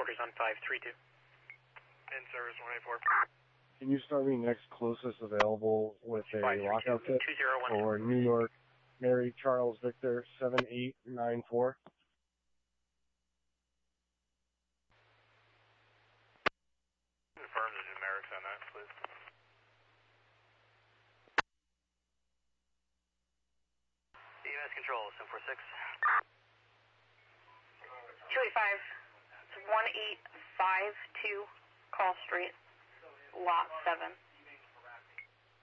Walker's on 532. In service 184. Can you start me next closest available with a lockout kit for New York, Mary Charles Victor 7894? Confirm the numerics on that, please. EMS control, 746. 285, 1852 Call Street, Lot 7.